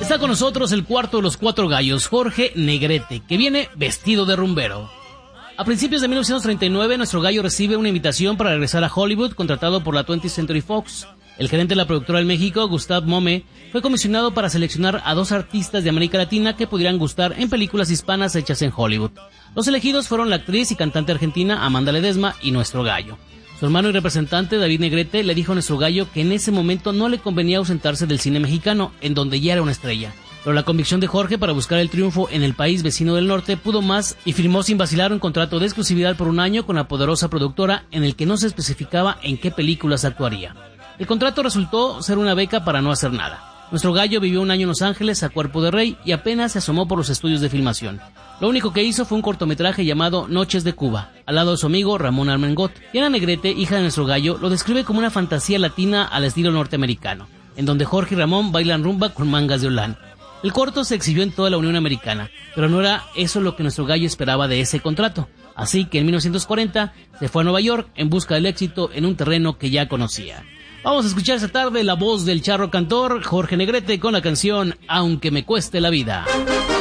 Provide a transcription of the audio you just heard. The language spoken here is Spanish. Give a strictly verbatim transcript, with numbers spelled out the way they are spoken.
Está con nosotros el cuarto de los cuatro gallos, Jorge Negrete, que viene vestido de rumbero. A principios de mil novecientos treinta y nueve, nuestro gallo recibe una invitación para regresar a Hollywood, contratado por la twentieth Century Fox. El gerente de la productora en México, Gustave Mome, fue comisionado para seleccionar a dos artistas de América Latina que pudieran gustar en películas hispanas hechas en Hollywood. Los elegidos fueron la actriz y cantante argentina Amanda Ledesma y nuestro gallo. Su hermano y representante, David Negrete, le dijo a nuestro gallo que en ese momento no le convenía ausentarse del cine mexicano, en donde ya era una estrella. Pero la convicción de Jorge para buscar el triunfo en el país vecino del norte pudo más y firmó sin vacilar un contrato de exclusividad por un año con la poderosa productora en el que no se especificaba en qué películas actuaría. El contrato resultó ser una beca para no hacer nada. Nuestro gallo vivió un año en Los Ángeles a cuerpo de rey y apenas se asomó por los estudios de filmación. Lo único que hizo fue un cortometraje llamado Noches de Cuba, al lado de su amigo Ramón Armengot. Diana Negrete, hija de nuestro gallo, lo describe como una fantasía latina al estilo norteamericano, en donde Jorge y Ramón bailan rumba con mangas de holán. El corto se exhibió en toda la Unión Americana, pero no era eso lo que nuestro gallo esperaba de ese contrato. Así que en mil novecientos cuarenta se fue a Nueva York en busca del éxito en un terreno que ya conocía. Vamos a escuchar esta tarde la voz del charro cantor Jorge Negrete con la canción Aunque me cueste la vida.